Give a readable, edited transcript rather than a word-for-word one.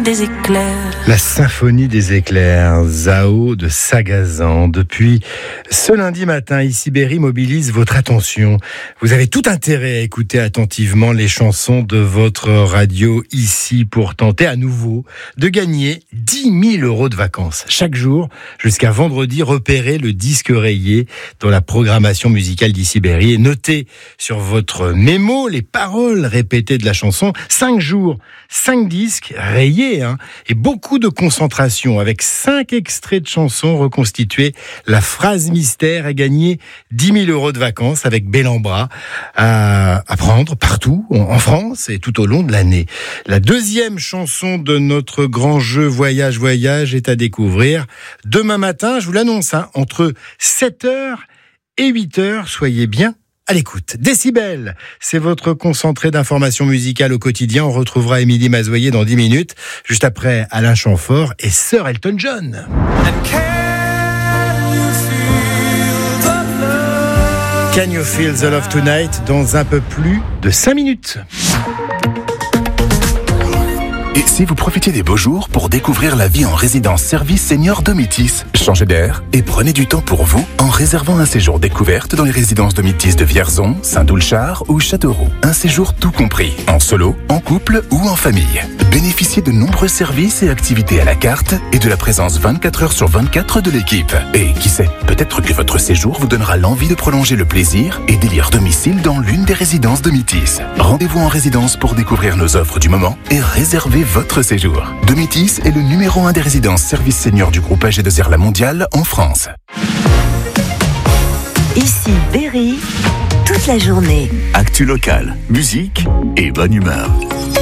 des éclairs. La symphonie des éclairs, Zao de Sagazan. Depuis ce lundi matin, ici Berry mobilise votre attention. Vous avez tout intérêt à écouter attentivement les chansons de votre radio ici pour tenter à nouveau de gagner 10 000 € de vacances. Chaque jour, jusqu'à vendredi, repérez le disque rayé dans la programmation musicale d'ici Berry et notez sur votre mémo les paroles répétées de la chanson. 5 jours, 5 disques rayés, et beaucoup de concentration avec 5 extraits de chansons reconstitués. La phrase mystère a gagné 10 000 € de vacances avec Bellambra à prendre partout en France et tout au long de l'année. La deuxième chanson de notre grand jeu Voyage Voyage est à découvrir demain matin, je vous l'annonce, entre 7h et 8h, soyez bien à l'écoute. Décibel, c'est votre concentré d'informations musicales au quotidien. On retrouvera Émilie Mazoyer dans 10 minutes, juste après Alain Chamfort et Sir Elton John. Can you feel the love tonight dans un peu plus de 5 minutes. Et si vous profitiez des beaux jours pour découvrir la vie en résidence service senior Domitis, changez d'air et prenez du temps pour vous en réservant un séjour découverte dans les résidences Domitis de Vierzon, Saint-Doulchard ou Châteauroux. Un séjour tout compris, en solo, en couple ou en famille. Bénéficiez de nombreux services et activités à la carte et de la présence 24 heures sur 24 de l'équipe. Et qui sait, peut-être que votre séjour vous donnera l'envie de prolonger le plaisir et d'élire domicile dans l'une des résidences Domitis. Rendez-vous en résidence pour découvrir nos offres du moment et réserver votre séjour. Domitis est le numéro 1 des résidences service senior du groupe AG2R La Mondiale en France. Ici Berry, toute la journée. Actu locale, musique et bonne humeur.